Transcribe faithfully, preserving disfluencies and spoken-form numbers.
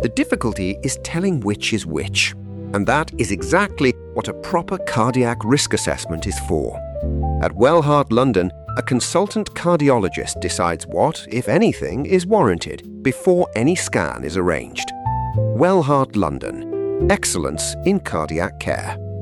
The difficulty is telling which is which. And that is exactly what a proper cardiac risk assessment is for. At Wellheart London, a consultant cardiologist decides what, if anything, is warranted before any scan is arranged. Wellheart London. Excellence in cardiac care.